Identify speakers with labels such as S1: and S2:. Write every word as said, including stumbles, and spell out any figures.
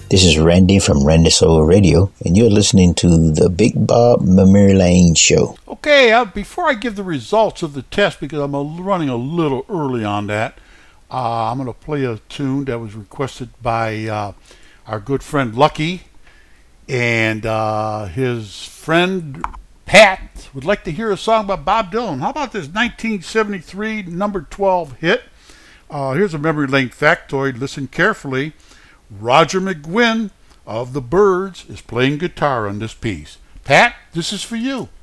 S1: This is Randy from Randy Soul Radio, and you're listening to the Big Bob Memory Lane Show.
S2: Okay, uh, before I give the results of the test, because I'm a, running a little early on that, uh, I'm going to play a tune that was requested by uh, our good friend Lucky, and uh, his friend Pat would like to hear a song by Bob Dylan. How about this nineteen seventy-three number twelve hit? Uh, here's a memory lane factoid. Listen carefully. Roger McGuinn of the Byrds is playing guitar on this piece. Pat, this is for you.